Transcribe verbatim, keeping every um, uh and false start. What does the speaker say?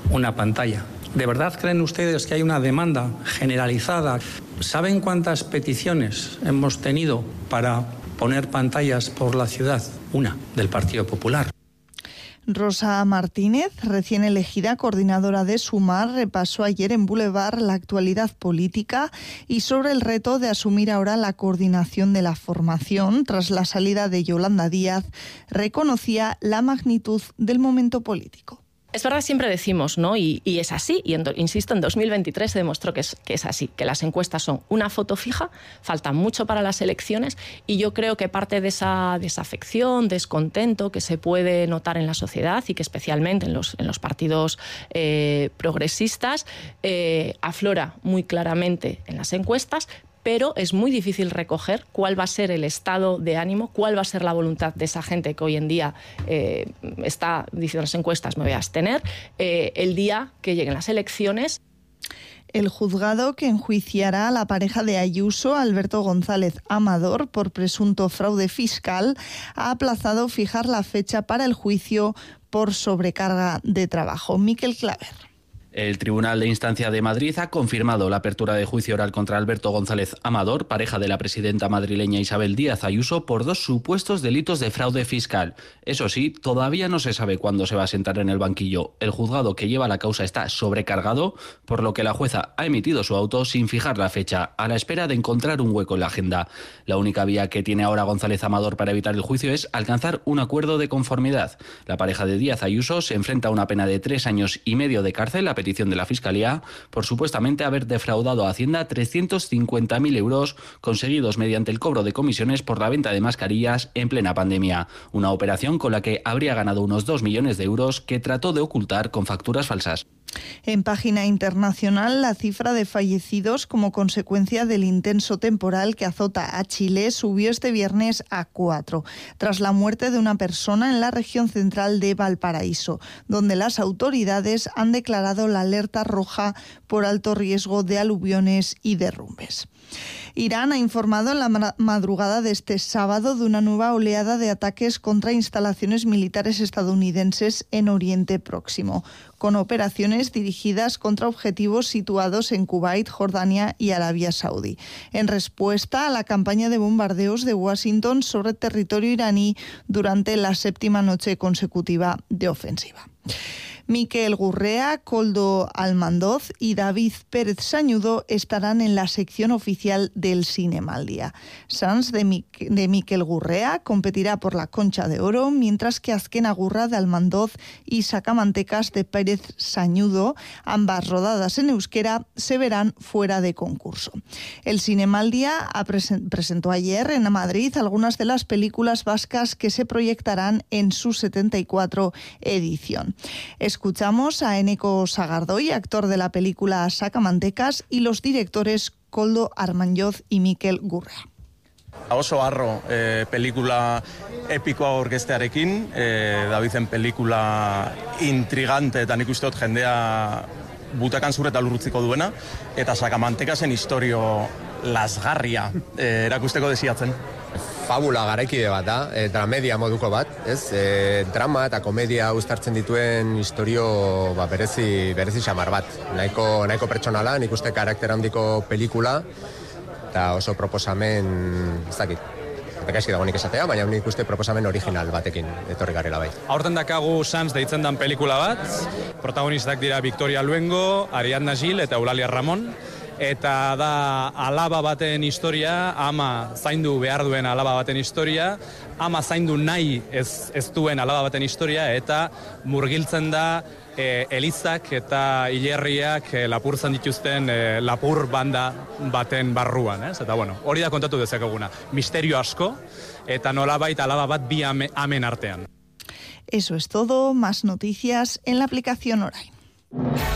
una pantalla. ¿De verdad creen ustedes que hay una demanda generalizada? ¿Saben cuántas peticiones hemos tenido para poner pantallas por la ciudad? Una, del Partido Popular. Rosa Martínez, recién elegida coordinadora de Sumar, repasó ayer en Boulevard la actualidad política y sobre el reto de asumir ahora la coordinación de la formación tras la salida de Yolanda Díaz, reconocía la magnitud del momento político. Es verdad, siempre decimos, ¿no? Y, y es así, y en, insisto, en dos mil veintitrés se demostró que es, que es así, que las encuestas son una foto fija, falta mucho para las elecciones, y yo creo que parte de esa desafección, descontento que se puede notar en la sociedad y que especialmente en los, en los partidos eh, progresistas eh, aflora muy claramente en las encuestas, pero es muy difícil recoger cuál va a ser el estado de ánimo, cuál va a ser la voluntad de esa gente que hoy en día eh, está diciendo en las encuestas me voy a abstener, eh, el día que lleguen las elecciones. El juzgado que enjuiciará a la pareja de Ayuso, Alberto González Amador, por presunto fraude fiscal, ha aplazado fijar la fecha para el juicio por sobrecarga de trabajo. Miquel Claver. El Tribunal de Instancia de Madrid ha confirmado la apertura de juicio oral contra Alberto González Amador, pareja de la presidenta madrileña Isabel Díaz Ayuso, por dos supuestos delitos de fraude fiscal. Eso sí, todavía no se sabe cuándo se va a sentar en el banquillo. El juzgado que lleva la causa está sobrecargado, por lo que la jueza ha emitido su auto sin fijar la fecha, a la espera de encontrar un hueco en la agenda. La única vía que tiene ahora González Amador para evitar el juicio es alcanzar un acuerdo de conformidad. La pareja de Díaz Ayuso se enfrenta a una pena de tres años y medio de cárcel a petición de la Fiscalía por supuestamente haber defraudado a Hacienda trescientos cincuenta mil euros conseguidos mediante el cobro de comisiones por la venta de mascarillas en plena pandemia. Una operación con la que habría ganado unos dos millones de euros que trató de ocultar con facturas falsas. En página internacional, la cifra de fallecidos como consecuencia del intenso temporal que azota a Chile subió este viernes a cuatro, tras la muerte de una persona en la región central de Valparaíso, donde las autoridades han declarado la alerta roja por alto riesgo de aluviones y derrumbes. Irán ha informado en la madrugada de este sábado de una nueva oleada de ataques contra instalaciones militares estadounidenses en Oriente Próximo, con operaciones dirigidas contra objetivos situados en Kuwait, Jordania y Arabia Saudí, en respuesta a la campaña de bombardeos de Washington sobre territorio iraní durante la séptima noche consecutiva de ofensiva. Miquel Gurrea, Koldo Almandoz y David Pérez Sañudo estarán en la sección oficial del Cinema al Día. Sans de, Mi- de Miquel Gurrea competirá por la Concha de Oro, mientras que Azken Agurra de Almandoz y Sacamantecas de Pérez Sañudo, ambas rodadas en euskera, se verán fuera de concurso. El Cinema al Día presen- presentó ayer en Madrid algunas de las películas vascas que se proyectarán en su setenta y cuatro edición. Escuchamos a Eneko Sagardoy, actor de la película Sacamantecas, y los directores Koldo Armandoz y Miquel Gurrea. Oso harro eh, pelikula epikoa orkestearekin, eh, Davizen pelikula intrigante eta nik uste dut jendea butakan zure eta lurrutziko duena, eta Sacamantekasen historio lasgarria eh, erakusteko desiatzen. Fabula garaikide bat da, e, dramedia moduko bat, ez? E, drama eta komedia uztartzen dituen historio ba, berezi, berezi xamar bat. Nahiko, nahiko pertsonala, nik uste karakter handiko pelikula, eta oso proposamen, ez dakit, Bekaizki dago nik esatea, baina nik uste proposamen original batekin etorri garela bai. Aurten dakagu Sans deitzen dan pelikula bat, protagonistak dira Victoria Luengo, Ariadna Gil eta Eulalia Ramon, eta da alaba baten historia, ama zaindu behar duen alaba baten historia, ama zaindu nahi ez, ez duen alaba baten historia, eta murgiltzen da e, elizak eta hilerriak e, lapurtzen dituzten e, lapur banda baten barruan, ez? Eta bueno, hori da kontatu dezakeguna. Misterio asko, eta nolabait alaba bat bi ame, amen artean. Eso es todo, más noticias en la aplicación Orain.